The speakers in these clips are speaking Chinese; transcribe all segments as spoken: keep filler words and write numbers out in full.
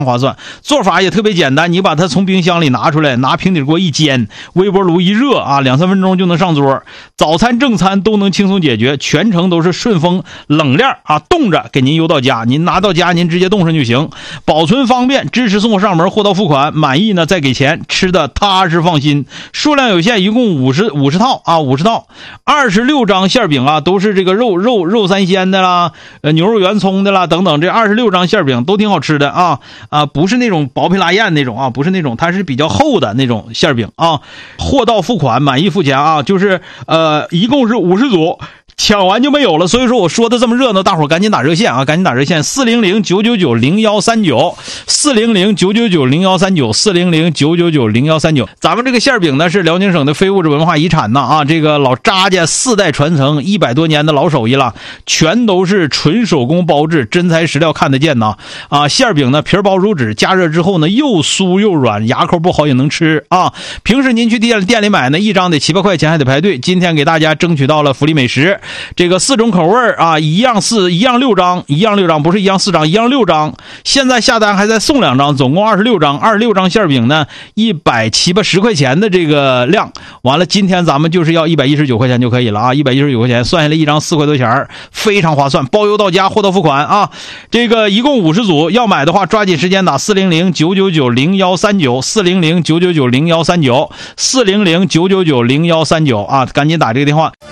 划算。做法也特别简单，你把它从冰箱里拿出来，拿平底锅一煎，微波炉一热啊，两三分钟就能上桌。早餐正餐都能轻松解决，全程都是顺丰冷链啊，冻着给您邮到家，您拿到家您直接冻上就行，保存方便，支持送货上门，货到付款，满意呢再给钱，吃的踏实放心。数量有限，一共五十五十套啊，五十套，二十六张馅饼啊，都是这个肉肉肉三鲜的啦，呃牛肉圆葱的啦等等，这二十六张馅饼都挺好吃的啊啊，不是那种薄皮拉燕那种啊，不是那种，它是比较厚的那种馅饼啊。货到付款，满意付钱啊，就是呃一共是五十组。抢完就没有了，所以说我说的这么热闹，大伙赶紧打热线啊，赶紧打热线四零零九九九零一三九 四零零九九九零一三九 四零零九九九零一三九。咱们这个馅饼呢是辽宁省的非物质文化遗产呢啊，这个老张家四代传承，一百多年的老手艺了，全都是纯手工包制，真材实料看得见呐啊！馅饼呢皮儿薄如纸，加热之后呢又酥又软，牙口不好也能吃啊。平时您去店店里买呢，一张得七八块钱还得排队，今天给大家争取到了福利美食。这个四种口味啊，一样四一样六张，一样六张，不是一样四张，一样六张。现在下单还在送两张，总共二十六张，二十六张馅饼呢，一百七八十块钱的这个量。完了，今天咱们就是要一百一十九块钱就可以了啊，一百一十九块钱，算下来一张四块多钱，非常划算，包邮到家，货到付款啊。这个一共五十组，要买的话抓紧时间打四零零九九九零一三九 四零零九九九零一三九 四零零九九九零一三九啊，赶紧打这个电话。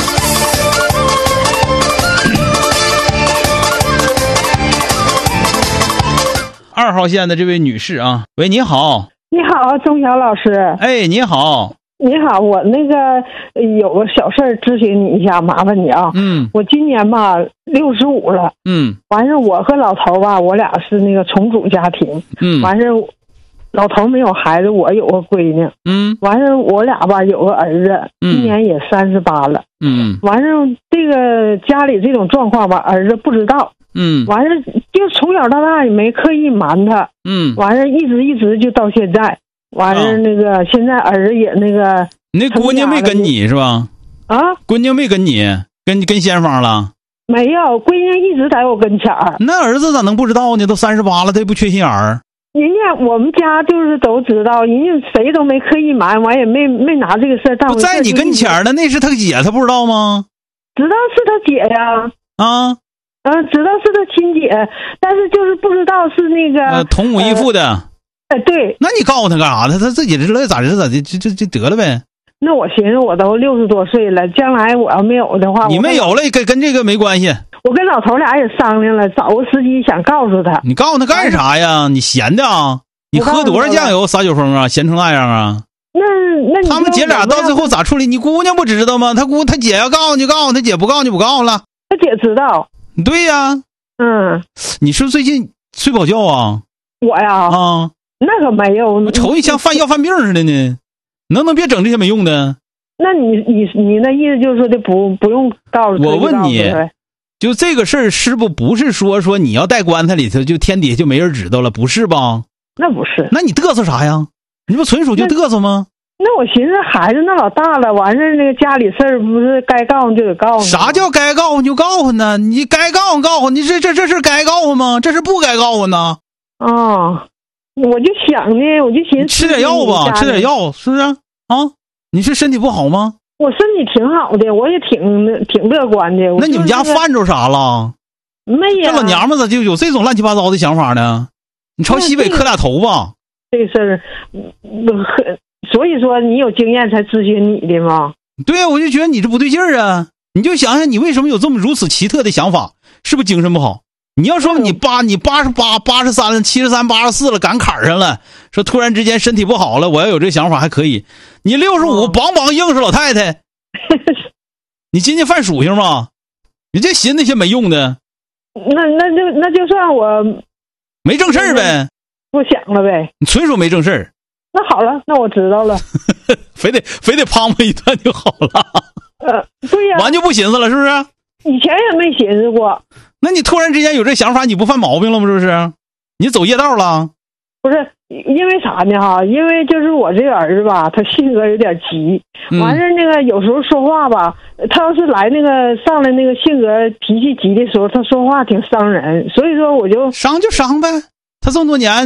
二号线的这位女士啊，喂，你好。 你好，钟晓老师。 哎，你好。 你好，我那个有个小事儿咨询你一下，麻烦你啊。 嗯。 我今年吧六十五了。 嗯。 完事我和老头吧，我俩是那个重组家庭。 嗯。 完事老头没有孩子，我有个闺女。 嗯。 完事我俩吧有个儿子， 嗯、 今年也三十八了。 嗯。 完事这个家里这种状况吧，儿子不知道。 嗯， 完事就从小到大也没刻意瞒他， 嗯， 完事一直一直就到现在，完事那个、哦、现在儿子也那个， 那姑娘没跟你是吧？ 啊， 姑娘没跟你，跟跟先方了？ 没有，闺女一直在我跟前儿。 那儿子咋能不知道呢？都三十八了，他也不缺心眼儿。 人家我们家就是都知道，人家谁都没刻意瞒，完也没没拿这个事儿当回事。 不在你跟前儿的那是他姐，他不知道吗？ 知道是他姐呀。 啊。 嗯，知道是他亲姐，但是就是不知道是那个呃同母异父的。 哎、呃，对。 那你告诉他干啥？他他自己知道咋知咋的，就就就得了呗。 那我寻思我都六十多岁了，将来我要没有的话， 你没有了，跟跟这个没关系。 我跟老头俩也商量了，找个时机想告诉他。 你告诉他干啥呀？你闲的啊？你喝多少酱油撒酒疯啊？闲成那样啊？ 那那你他们姐俩到最后咋处理？你姑娘不知道吗？他姑他姐要告诉你就告诉他姐，不告诉就不告诉了。 他姐知道。 对呀。 嗯。 你是不是最近睡饱觉啊？ 我呀。 啊。 那可没有。 我瞅你像犯要犯病似的呢，能不能别整这些没用的？ 那你你你那意思就是说的不不用告诉。 我问你，就这个事儿是不不是说说你要带棺材里头就天底下就没人知道了，不是吧？ 那不是。 那你嘚瑟啥呀？你不纯属就嘚瑟吗？ 那我寻思孩子那老大了，完事那个家里事儿不是该告诉就得告诉。 啥叫该告诉就告诉呢？你该告诉告诉，你这这这是该告诉吗？这是不该告诉呢？ 啊、哦，我就想呢，我就寻思吃点药吧，吃点药是不是啊？你是身体不好吗？ 我身体挺好的，我也挺挺乐观的。 那你们家犯着啥了？ 没呀。 这老娘们咋就有这种乱七八糟的想法呢？你朝西北磕俩头吧。 这个事儿，所以说你有经验才咨询你的吗？ 对啊，我就觉得你这不对劲儿啊！你就想想你为什么有这么如此奇特的想法，是不是精神不好？你要说你八你八十八八十三了七十三八十四了赶坎上了，说突然之间身体不好了，我要有这想法还可以。你六十五梆梆硬是老太太，你今年犯属性吗？你这寻那些没用的。 那那就那就算我没正事儿呗， 不想了呗。 你纯属没正事儿。 那好了，那我知道了。 非得非得滂滂一段就好了。 呃，对呀、啊。 完就不寻思了，是不是？ 以前也没寻思过。 那你突然之间有这想法，你不犯毛病了吗？是不是？你走夜道了？ 不是，因为啥呢？哈，因为就是我这个儿子吧，他性格有点急，完事那个有时候说话吧，他要是来那个上来那个性格脾气急的时候，他说话挺伤人，所以说我就伤就伤呗。他这么多年